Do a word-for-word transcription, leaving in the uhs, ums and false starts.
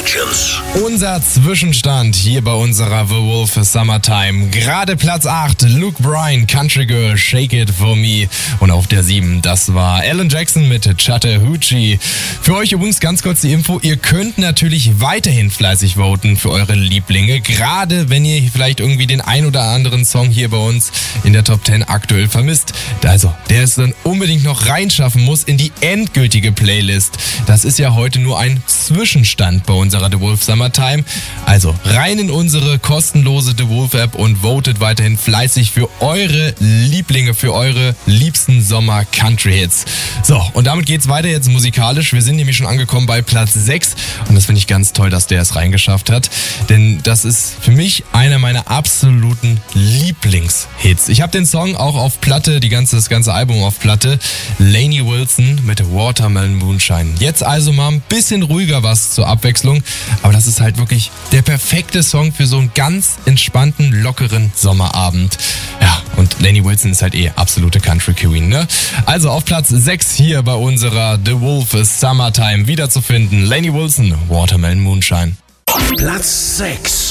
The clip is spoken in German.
Legends. Unser Zwischenstand hier bei unserer The Wolf Summertime. Gerade Platz acht, Luke Bryan, Country Girl, Shake It For Me. Und auf der sieben, das war Alan Jackson mit Chattahoochee. Für euch übrigens ganz kurz die Info, ihr könnt natürlich weiterhin fleißig voten für eure Lieblinge. Gerade wenn ihr vielleicht irgendwie den ein oder anderen Song hier bei uns in der Top zehn aktuell vermisst. Also, der es dann unbedingt noch reinschaffen muss in die endgültige Playlist. Das ist ja heute nur ein Zwischenstand bei unserer The Wolf Summertime. Also rein in unsere kostenlose The Wolf App und votet weiterhin fleißig für eure Lieblinge, für eure liebsten Sommer-Country-Hits. So, und damit geht's weiter jetzt musikalisch. Wir sind nämlich schon angekommen bei Platz sechs und das finde ich ganz toll, dass der es reingeschafft hat, denn das ist für mich einer meiner absoluten Lieblingshits. Ich habe den Song auch auf Platte, die ganze, das ganze Album auf Platte. Lainey Wilson mit Watermelon Moonshine. Jetzt also mal ein bisschen ruhiger was zur Abwechslung, aber das ist halt wirklich der perfekte Song für so einen ganz entspannten, lockeren Sommerabend. Ja, und Lainey Wilson ist halt eh absolute Country Queen, ne? Also auf Platz sechs hier bei unserer The Wolf Summertime wiederzufinden. Lainey Wilson, Watermelon Moonshine. Platz sechs.